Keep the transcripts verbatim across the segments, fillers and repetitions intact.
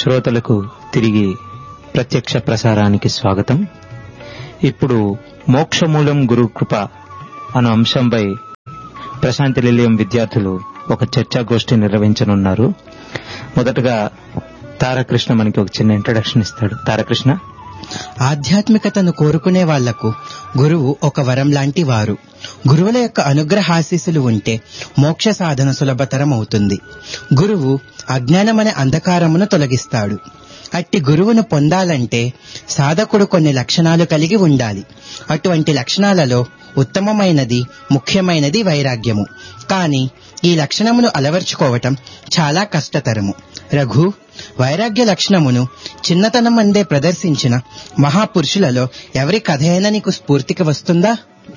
శ్రోతలకు తిరిగి ప్రత్యక్ష ప్రసారానికి స్వాగతం. ఇప్పుడు మోక్షమూలం గురుకృప అను అంశంపై ప్రశాంతి నిలయం విద్యార్థులు ఒక చర్చాగోష్ఠి నిర్వహించనున్నారు. మొదటగా తారకృష్ణ మనకి ఒక చిన్న ఇంట్రడక్షన్ ఇస్తాడు. తారకృష్ణ. ఆధ్యాత్మికతను కోరుకునే వాళ్లకు గురువు ఒక వరం లాంటి వారు. గురువుల యొక్క అనుగ్రహాశీస్సులు ఉంటే మోక్ష సాధన సులభతరం అవుతుంది. గురువు అజ్ఞానమనే అంధకారమును తొలగిస్తాడు. అట్టి గురువును పొందాలంటే సాధకుడు కొన్ని లక్షణాలు కలిగి ఉండాలి. అటువంటి లక్షణాలలో ఉత్తమమైనది, ముఖ్యమైనది వైరాగ్యము. కానీ ఈ లక్షణమును అలవర్చుకోవటం చాలా కష్టతరము. రఘు, వైరాగ్య లక్షణమును చిన్నతనం అందే ప్రదర్శించిన మహాపురుషులలో ఎవరి కథ అయినా నీకు స్ఫూర్తికి వస్తుందా?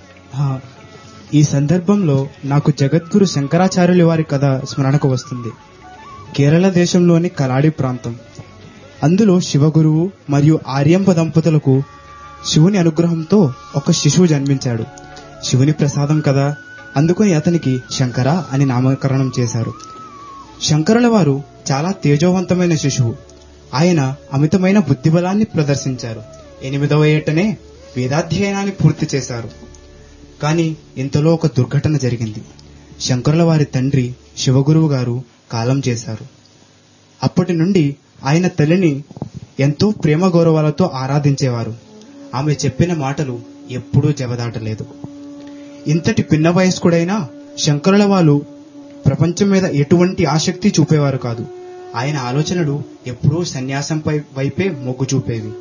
ఈ సందర్భంలో నాకు జగద్గురు శంకరాచార్యుల వారి కథ స్మరణకు వస్తుంది. కేరళ దేశంలోని కలాడి ప్రాంతం. అందులో శివగురువు మరియు ఆర్యంప దంపతులకు శివుని అనుగ్రహంతో ఒక శిశువు జన్మించాడు. శివుని ప్రసాదం కదా అందుకుని అతనికి శంకర అని నామకరణం చేశారు. శంకరుల వారు చాలా తేజోవంతమైన శిశువు. ఆయన అమితమైన బుద్ధిబలాన్ని ప్రదర్శించారు. ఎనిమిదవ ఏటనే వేదాధ్యయనాన్ని పూర్తి చేశారు. కానీ ఇంతలో ఒక దుర్ఘటన జరిగింది. శంకరుల వారి తండ్రి శివగురువు గారు కాలం చేశారు. అప్పటి నుండి ఆయన తల్లిని ఎంతో ప్రేమ గౌరవాలతో ఆరాధించేవారు. ఆమె చెప్పిన మాటలు ఎప్పుడూ జవదాటలేదు. ఇంతటి పిన్న వయస్కుడైనా శంకరుల వాళ్ళు ప్రపంచం మీద ఎటువంటి ఆసక్తి చూపేవారు కాదు. ఆయన ఆలోచనలు ఎప్పుడూ సన్యాసంపై వైపే మొగ్గు చూపేవి.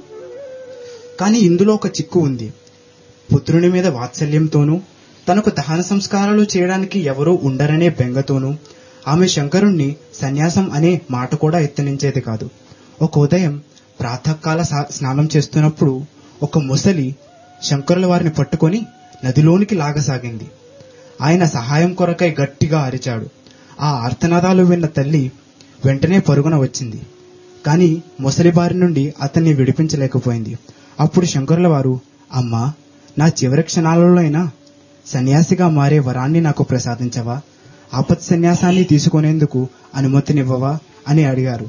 కానీ ఇందులో ఒక చిక్కు ఉంది. పుత్రుని మీద వాత్సల్యంతోనూ తనకు దహన సంస్కారాలు చేయడానికి ఎవరూ ఉండరనే బెంగతోనూ ఆమె శంకరుణ్ణి సన్యాసం అనే మాట కూడా ఎత్తనించేది కాదు. ఒక ఉదయం ప్రాతకాల స్నానం చేస్తున్నప్పుడు ఒక ముసలి శంకరుల వారిని పట్టుకొని నదిలోనికి లాగసాగింది. ఆయన సహాయం కొరకై గట్టిగా అరిచాడు. ఆ ఆర్తనాదాలు విన్న తల్లి వెంటనే పరుగున వచ్చింది. కాని ముసలి బారి నుండి అతన్ని విడిపించలేకపోయింది. అప్పుడు శంకరుల వారు, అమ్మా, నా చివరి క్షణాలలో అయినా సన్యాసిగా మారే వరాన్ని నాకు ప్రసాదించవా? ఆపత్ సన్యాసాన్ని తీసుకునేందుకు అనుమతినివ్వవా అని అడిగారు.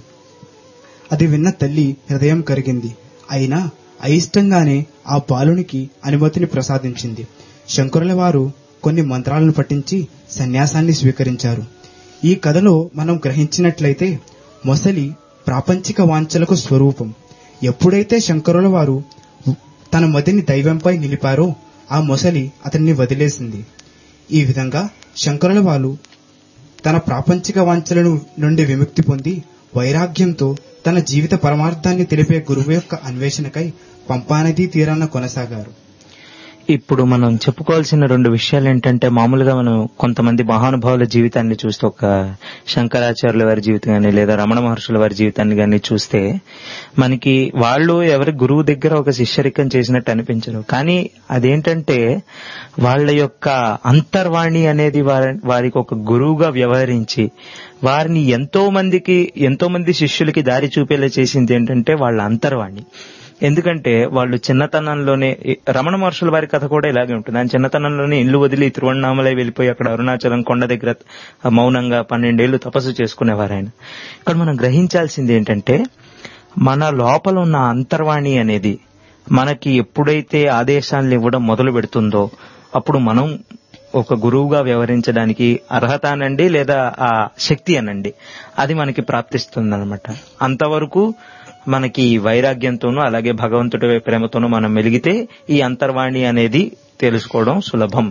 అది విన్న తల్లి హృదయం కరిగింది. అయినా అయిష్టంగానే ఆ బాలునికి అనుమతిని ప్రసాదించింది. శంకరుల వారు కొన్ని మంత్రాలను పఠించి సన్యాసాన్ని స్వీకరించారు. ఈ కథలో మనం గ్రహించినట్లయితే మొసలి ప్రాపంచిక వాంఛలకు స్వరూపం. ఎప్పుడైతే శంకరుల వారు తన మదిని దైవంపై నిలిపారో ఆ మొసలి అతన్ని వదిలేసింది. ఈ విధంగా శంకరుల వారు తన ప్రాపంచిక వాంఛల నుండి విముక్తి పొంది వైరాగ్యంతో తన జీవిత పరమార్థాన్ని తెలిపే గురువు యొక్క అన్వేషణకై పంపానదీ తీరాన కొనసాగారు. ఇప్పుడు మనం చెప్పుకోవాల్సిన రెండు విషయాలు ఏంటంటే, మామూలుగా మనం కొంతమంది మహానుభావుల జీవితాన్ని చూస్తే, ఒక శంకరాచార్యుల వారి జీవితం కానీ లేదా రమణ మహర్షుల వారి జీవితాన్ని కానీ చూస్తే మనకి వాళ్ళు ఎవరి గురువు దగ్గర ఒక శిష్యరికం చేసినట్టు అనిపించరు. కానీ అదేంటంటే వాళ్ళ యొక్క అంతర్వాణి అనేది వారి వారికి ఒక గురువుగా వ్యవహరించి వారిని ఎంతో మందికి ఎంతో మంది శిష్యులకి దారి చూపేలా చేసింది ఏంటంటే వాళ్ళ అంతర్వాణి. ఎందుకంటే వాళ్ళు చిన్నతనంలోనే, రమణ మహర్షుల వారి కథ కూడా ఇలాగే ఉంటుంది. ఆయన చిన్నతనంలోనే ఇల్లు వదిలి తిరువణ్ణామలై వెళ్ళిపోయి అక్కడ అరుణాచలం కొండ దగ్గర మౌనంగా పన్నెండేళ్లు తపస్సు చేసుకునేవారు ఆయన. ఇక్కడ మనం గ్రహించాల్సింది ఏంటంటే మన లోపల ఉన్న అంతర్వాణి అనేది మనకి ఎప్పుడైతే ఆదేశాలను ఇవ్వడం మొదలు పెడుతుందో అప్పుడు మనం ఒక గురువుగా వ్యవహరించడానికి అర్హత అనండి లేదా ఆ శక్తి అనండి అది మనకి ప్రాప్తిస్తుంది అనమాట. అంతవరకు మనకి వైరాగ్యంతోనూ అలాగే భగవంతుడి ప్రేమతోనూ మనం మెలిగితే ఈ అంతర్వాణి అనేది తెలుసుకోవడం సులభం.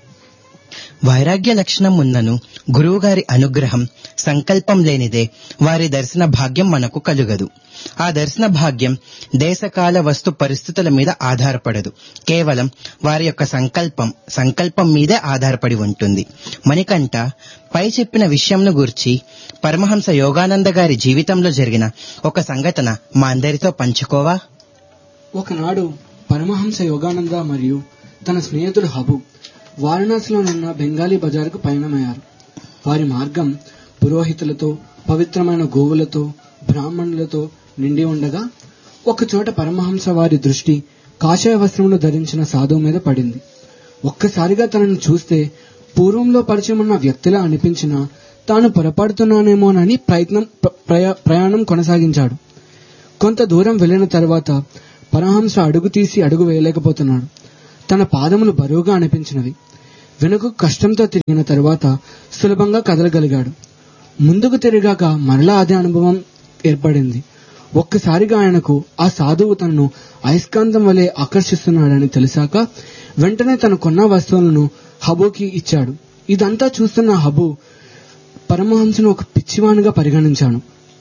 వైరాగ్య లక్షణం ఉన్నను గురువు గారి అనుగ్రహం సంకల్పం లేనిదే వారి దర్శన భాగ్యం మనకు కలుగదు. ఆ దర్శన భాగ్యం దేశకాల వస్తు పరిస్థితుల మీద ఆధారపడదు. కేవలం వారి యొక్క సంకల్పం సంకల్పం మీదే ఆధారపడి ఉంటుంది. మణికంఠ, పై చెప్పిన విషయంను గూర్చి పరమహంస యోగానంద గారి జీవితంలో జరిగిన ఒక సంఘటన మా అందరితో పంచుకోవా? ఒకనాడు పరమహంస యోగానంద మరియు తన స్నేహితుడు హబు వారణాసిలోనున్న బెంగాలీ బజారుకు పయనమయ్యారు. వారి మార్గం పురోహితులతో, పవిత్రమైన గోవులతో, బ్రాహ్మణులతో నిండి ఉండగా ఒకచోట పరమహంస వారి దృష్టి కాషాయ వస్త్రములు ధరించిన సాధువు మీద పడింది. ఒక్కసారిగా తనను చూస్తే పూర్వంలో పరిచయమున్న వ్యక్తిలా అనిపించినా తాను పొరపడుతున్నానేమోనని ప్రయత్నం ప్రయాణం కొనసాగించాడు. కొంత దూరం వెళ్లిన తర్వాత పరమహంస అడుగు తీసి అడుగు వేయలేకపోతున్నాడు. తన పాదములు బరువుగా అనిపించినవి. వెనుక కష్టంతో తిరిగిన తరువాత సులభంగా కదలగలిగాడు. ముందుకు తిరిగాక మరలా అదే అనుభవం ఏర్పడింది. ఒక్కసారిగా ఆయనకు ఆ సాధువు తనను అయస్కాంతం వలె ఆకర్షిస్తున్నాడని తెలిసాక వెంటనే తను కొన్న వస్తువులను హబుకి ఇచ్చాడు. ఇదంతా చూస్తున్న హబు పరమహంసను ఒక పిచ్చివానిగా పరిగణించాడు.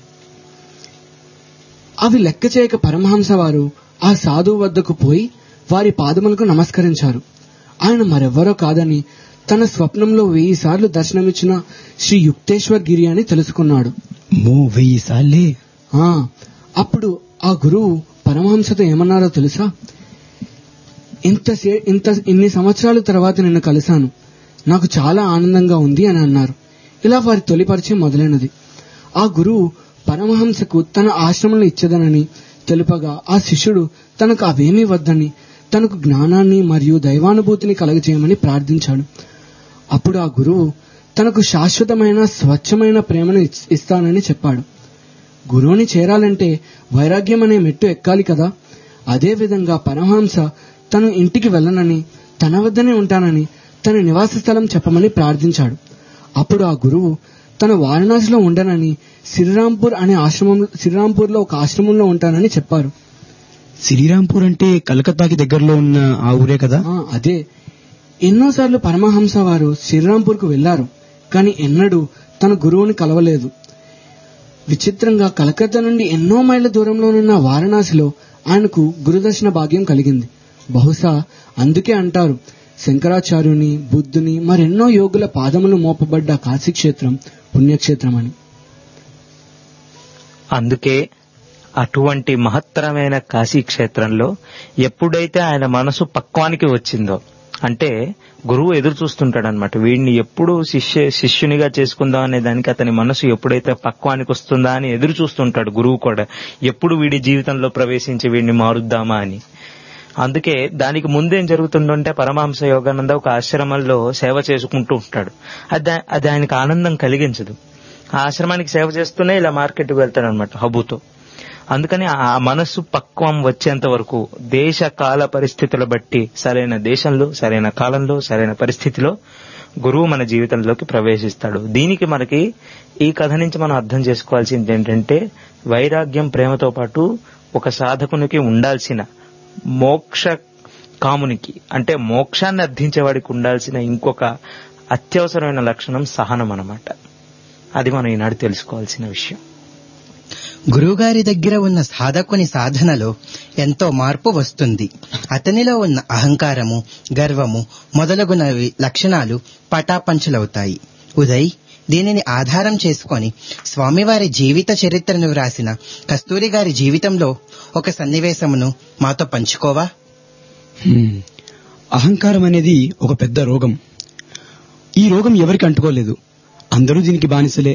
అవి లెక్క చేయక పరమహంస వారు ఆ సాధువు వద్దకు పోయి వారి పాదములకు నమస్కరించారు. ఆయన మరెవ్వరో కాదని తన స్వప్నంలో వెయ్యి సార్లు దర్శనమిచ్చిన శ్రీ యుక్తేశ్వర్ గిరి అని తెలుసుకున్నాడు. వెయ్యి సార్లే. ఆ అప్పుడు ఆ గురువు పరమహంసతో ఏమన్నారో తెలుసా? ఇంత ఇంత ఇన్ని సంవత్సరాల తర్వాత నిన్ను కలిశాను, నాకు చాలా ఆనందంగా ఉంది అని అన్నారు. ఇలా వారి తొలి పరిచయం మొదలైనది. ఆ గురువు పరమహంసకు తన ఆశ్రమంలో ఇచ్చేదనని తెలుపగా ఆ శిష్యుడు తనకు అవేమీ వద్దని తనకు జ్ఞానాన్ని మరియు దైవానుభూతిని కలగజేయమని ప్రార్థించాడు. అప్పుడు ఆ గురువు తనకు శాశ్వతమైన స్వచ్ఛమైన ప్రేమను ఇస్తానని చెప్పాడు. గురువుని చేరాలంటే వైరాగ్యం అనే మెట్టు ఎక్కాలి కదా. అదే విధంగా పరమహంస తను ఇంటికి వెళ్ళనని, తన వద్దనే ఉంటానని, తన నివాస స్థలం చెప్పమని ప్రార్థించాడు. అప్పుడు ఆ గురువు తను వారణాసిలో ఉండనని, శ్రీరాంపూర్ అనే ఆశ్రమంలో శ్రీరాంపూర్ లో ఒక ఆశ్రమంలో ఉంటానని చెప్పారు. శ్రీరాంపూర్ అంటే కలకత్తాకి దగ్గరలో ఉన్న ఆ ఊరే కదా? అదే. ఎన్నోసార్లు పరమహంస వారు శ్రీరాంపూర్ కు వెళ్లారు, కానీ ఎన్నడూ తన గురువుని కలవలేదు. విచిత్రంగా కలకత్తా నుండి ఎన్నో మైళ్ళ దూరంలోనున్న వారణాసిలో ఆయనకు గురుదర్శన భాగ్యం కలిగింది. బహుశా అందుకే అంటారు శంకరాచార్యుని, బుద్ధుని, మరెన్నో యోగుల పాదములు మోపబడ్డ కాశీక్షేత్రం పుణ్యక్షేత్రం అని. అందుకే అటువంటి మహత్తరమైన కాశీక్షేత్రంలో ఎప్పుడైతే ఆయన మనసు పక్వానికి వచ్చిందో, అంటే గురువు ఎదురు చూస్తుంటాడనమాట, వీడిని ఎప్పుడు శిష్య శిష్యునిగా చేసుకుందాం అనే దానికి అతని మనసు ఎప్పుడైతే పక్వానికి వస్తుందా అని ఎదురు చూస్తుంటాడు గురువు కూడా, ఎప్పుడు వీడి జీవితంలో ప్రవేశించి వీడిని మారుద్దామా అని. అందుకే దానికి ముందేం జరుగుతుందంటే పరమహంస యోగానంద ఒక ఆశ్రమంలో సేవ చేసుకుంటూ ఉంటాడు. అది అది ఆయనకు ఆనందం కలిగించదు. ఆ ఆశ్రమానికి సేవ చేస్తూనే ఇలా మార్కెట్కి వెళ్తాడు అనమాట హబుతో. అందుకని ఆ మనస్సు పక్వం వచ్చేంత వరకు దేశ కాల పరిస్థితుల బట్టి సరైన దేశంలో, సరైన కాలంలో, సరైన పరిస్థితిలో గురువు మన జీవితంలోకి ప్రవేశిస్తాడు. దీనికి మనకి ఈ కథ నుంచి మనం అర్థం చేసుకోవాల్సింది ఏంటంటే, వైరాగ్యం ప్రేమతో పాటు ఒక సాధకునికి ఉండాల్సిన, మోక్ష కామునికి అంటే మోక్షాన్ని అర్థించేవాడికి ఉండాల్సిన ఇంకొక అత్యవసరమైన లక్షణం సహనం అన్నమాట. అది మనం ఈనాడు తెలుసుకోవాల్సిన విషయం. గురువుగారి దగ్గర ఉన్న సాధకుని సాధనలో ఎంతో మార్పు వస్తుంది. అతనిలో ఉన్న అహంకారము, గర్వము మొదలగునవి లక్షణాలు పటాపంచలవుతాయి. ఉదయ్, దీనిని ఆధారం చేసుకొని స్వామివారి జీవిత చరిత్రను వ్రాసిన కస్తూరి గారి జీవితంలో ఒక సన్నివేశమును మాతో పంచుకోవా? అహంకారం అనేది ఒక పెద్ద రోగం. ఈ రోగం ఎవరికి అంటుకోలేదు, అందరూ దీనికి బానిసలే.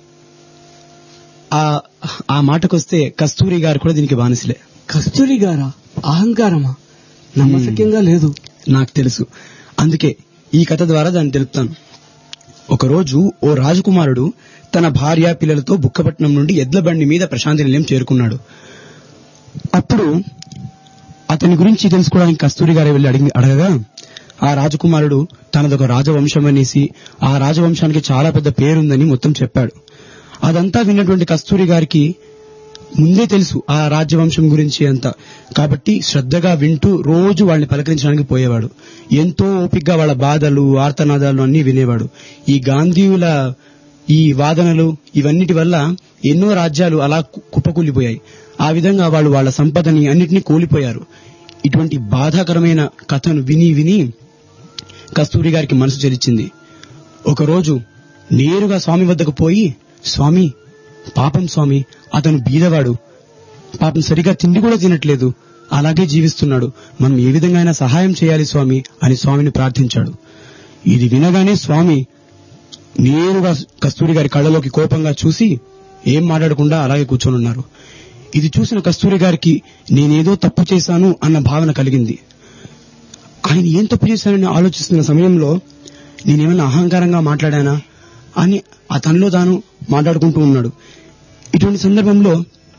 ఆ ఆ మాటకొస్తే కస్తూరి గారు కూడా దీనికి బానిసలే. కస్తూరి గారా? అహంకారమా? నమ్మశక్యంగా లేదు. నాకు తెలుసు, అందుకే ఈ కథ ద్వారా దాన్ని తెలుపుతాను. ఒకరోజు ఓ రాజకుమారుడు తన భార్య పిల్లలతో బుక్కపట్నం నుండి ఎడ్ల బండి మీద ప్రశాంతి నిలయం చేరుకున్నాడు. అప్పుడు అతని గురించి తెలుసుకోవడానికి కస్తూరి గారు వెళ్లి అడిగి అడగగా ఆ రాజకుమారుడు తనదొక రాజవంశం అనేసి, ఆ రాజవంశానికి చాలా పెద్ద పేరుందని మొత్తం చెప్పాడు. అదంతా విన్నటువంటి కస్తూరి గారికి ముందే తెలుసు ఆ రాజ్యవంశం గురించి అంతా. కాబట్టి శ్రద్ధగా వింటూ రోజు వాళ్ళని పలకరించడానికి పోయేవాడు. ఎంతో ఓపికగా వాళ్ళ బాధలు, ఆర్తనాదాలు అన్ని వినేవాడు. ఈ గాంధీయుల ఈ వాదనలు ఇవన్నిటి వల్ల ఎన్నో రాజ్యాలు అలా కుప్పకూలిపోయాయి. ఆ విధంగా వాళ్ళు వాళ్ళ సంపదని అన్నిటినీ కోల్పోయారు. ఇటువంటి బాధాకరమైన కథను విని విని కస్తూరి గారికి మనసు చెలిచింది. ఒకరోజు నేరుగా స్వామి వద్దకు పోయి, స్వామి, పాపం స్వామి, అతను బీదవాడు, పాపం సరిగా తిండి కూడా తినట్లేదు, అలాగే జీవిస్తున్నాడు, మనం ఏ విధంగా అయినా సహాయం చేయాలి స్వామి అని స్వామిని ప్రార్థించాడు. ఇది వినగానే స్వామి నేరుగా కస్తూరి గారి కళ్ళలోకి కోపంగా చూసి ఏం మాట్లాడకుండా అలాగే కూర్చొనున్నారు. ఇది చూసిన కస్తూరి గారికి నేనేదో తప్పు చేశాను అన్న భావన కలిగింది. ఆయన ఏం తప్పు చేశానని ఆలోచిస్తున్న సమయంలో నేనేమైనా అహంకారంగా మాట్లాడానా అని తనలో తాను మాట్లాడుకుంటూ ఉన్నాడు. ఇటువంటి సందర్భంలో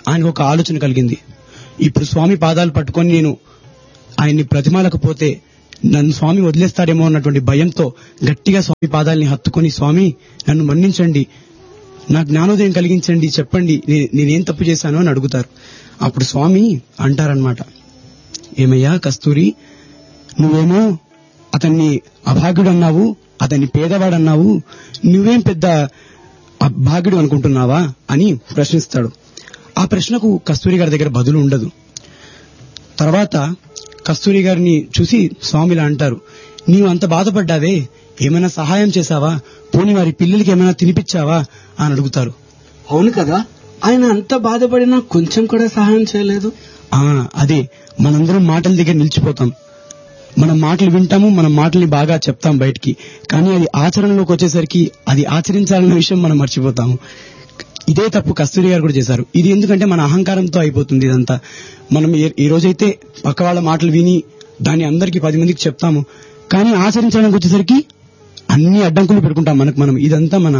ఆయనకు ఒక ఆలోచన కలిగింది. ఇప్పుడు స్వామి పాదాలు పట్టుకొని నేను ఆయన్ని ప్రతిమాలకపోతే నన్ను స్వామి వదిలేస్తాడేమో అన్నటువంటి భయంతో గట్టిగా స్వామి పాదాలని హత్తుకొని, స్వామి నన్ను మన్నించండి, నా జ్ఞానోదయం కలిగించండి, చెప్పండి నేనేం తప్పు చేశాను అని అడుగుతారు. అప్పుడు స్వామి అంటారనమాట, ఏమయ్యా కస్తూరి, నువ్వేమో అతన్ని అభాగ్యుడు అన్నావు, అతన్ని పేదవాడన్నావు, నువ్వేం పెద్ద అభాగ్యుడు అనుకుంటున్నావా అని ప్రశ్నిస్తాడు. ఆ ప్రశ్నకు కస్తూరి గారి దగ్గర బదులు ఉండదు. తర్వాత కస్తూరి గారిని చూసి స్వామిలా అంటారు, నీవు అంత బాధపడ్డావే, ఏమైనా సహాయం చేశావా, పోనీ వారి పిల్లలకి ఏమైనా తినిపించావా అని అడుగుతారు. అవును కదా, ఆయన అంత బాధపడినా కొంచెం కూడా సహాయం చేయలేదు. ఆ అదే, మనందరం మాటల దగ్గర నిలిచిపోతాం. మనం మాటలు వింటాము, మన మాటల్ని బాగా చెప్తాం బయటికి, కానీ అది ఆచరణలోకి వచ్చేసరికి అది ఆచరించాలన్న విషయం మనం మర్చిపోతాము. ఇదే తప్పు కస్తూరి గారు కూడా చేశారు. ఇది ఎందుకంటే మన అహంకారంతో అయిపోతుంది ఇదంతా. మనం ఈ రోజైతే పక్క వాళ్ళ మాటలు విని దాన్ని అందరికీ పది మందికి చెప్తాము, కానీ ఆచరించడానికి వచ్చేసరికి అన్ని అడ్డంకులు పెట్టుకుంటాం మనకు మనం. ఇదంతా మన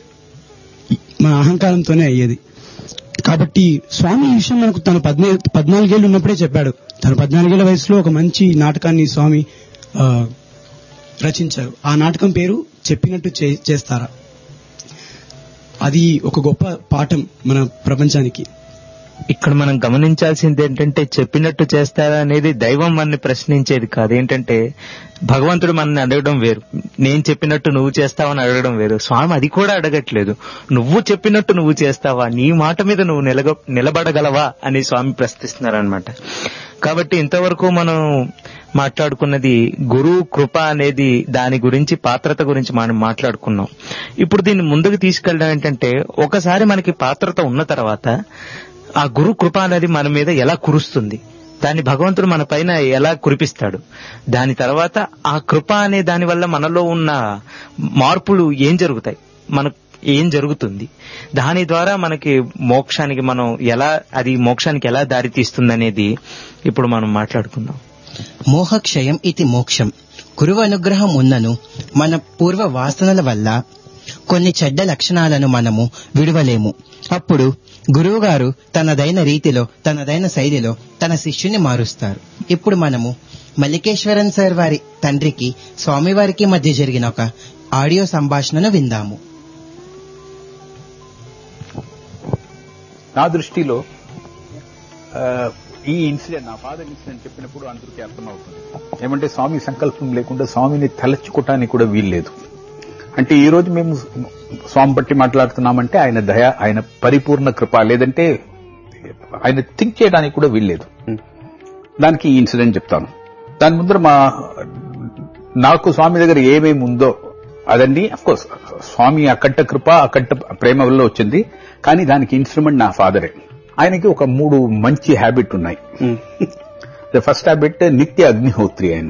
మన అహంకారంతోనే అయ్యేది. కాబట్టి స్వామి ఈ విషయం మనకు తను పద్నా పద్నాలుగేళ్లు ఉన్నప్పుడే చెప్పాడు. తను పద్నాలుగేళ్ల వయసులో ఒక మంచి నాటకాన్ని స్వామి రచించారు. ఆ నాటకం పేరు చెప్పినట్టు చేస్తారా. అది ఒక గొప్ప పాఠం మన ప్రపంచానికి. ఇక్కడ మనం గమనించాల్సింది ఏంటంటే, చెప్పినట్టు చేస్తారా అనేది దైవం మనని ప్రశ్నించేది కాదు. ఏంటంటే భగవంతుడు మనల్ని అడగడం వేరు, నేను చెప్పినట్టు నువ్వు చేస్తావని అడగడం వేరు. స్వామి అది కూడా అడగట్లేదు, నువ్వు చెప్పినట్టు నువ్వు చేస్తావా, నీ మాట మీద నువ్వు నిలగ నిలబడగలవా అని స్వామి ప్రశ్నిస్తున్నారనమాట. కాబట్టి ఇంతవరకు మనం మాట్లాడుకున్నది గురువు కృప అనేది, దాని గురించి పాత్రత గురించి మనం మాట్లాడుకున్నాం. ఇప్పుడు దీన్ని ముందుకు తీసుకెళ్ళడం ఏంటంటే, ఒకసారి మనకి పాత్రత ఉన్న తర్వాత ఆ గురు కృప అనేది మన మీద ఎలా కురుస్తుంది, దాన్ని భగవంతుడు మన పైన ఎలా కురిపిస్తాడు, దాని తర్వాత ఆ కృప అనే దాని వల్ల మనలో ఉన్న మార్పులు ఏం జరుగుతాయి, మనకు ఏం జరుగుతుంది, దాని ద్వారా మనకి మోక్షానికి మనం ఎలా, అది మోక్షానికి ఎలా దారి తీస్తుంది అనేది ఇప్పుడు మనం మాట్లాడుకుందాం. మోహక్షయం ఇది మోక్షం. గురువు అనుగ్రహం ఉన్నను మన పూర్వ వాసనల వల్ల కొన్ని చెడ్డ లక్షణాలను మనము విడువలేము. అప్పుడు గురువు గారు తనదైన రీతిలో, తనదైన శైలిలో తన శిష్యుని మారుస్తారు. ఇప్పుడు మనము మల్లికేశ్వరన్ సార్ వారి తండ్రికి స్వామివారికి మధ్య జరిగిన ఒక ఆడియో సంభాషణను విందాము. నా దృష్టిలో ఈ ఇన్సిడెంట్, నా ఫాదర్ ఇన్సిడెంట్ చెప్పినప్పుడు అందరికీ అర్థమవుతుంది. ఏమంటే స్వామి సంకల్పం లేకుండా స్వామిని తలచుకోవటానికి కూడా వీల్లేదు. అంటే ఈ రోజు మేము స్వామి బట్టి మాట్లాడుతున్నామంటే ఆయన దయ, ఆయన పరిపూర్ణ కృప, లేదంటే ఆయన థింక్ చేయడానికి కూడా వీల్లేదు. దానికి ఈ ఇన్సిడెంట్ చెప్తాను. దాని ముందర మా నాకు స్వామి దగ్గర ఏమేమి ఉందో అదండి, అఫ్కోర్స్ స్వామి అకట్ట కృప, అకట్ట ప్రేమ వల్ల వచ్చింది, కానీ దానికి ఇన్స్ట్రుమెంట్ నా ఫాదరే. ఆయనకి ఒక మూడు మంచి హ్యాబిట్ ఉన్నాయి. ఫస్ట్ హ్యాబిట్ నిత్య అగ్నిహోత్రి. ఆయన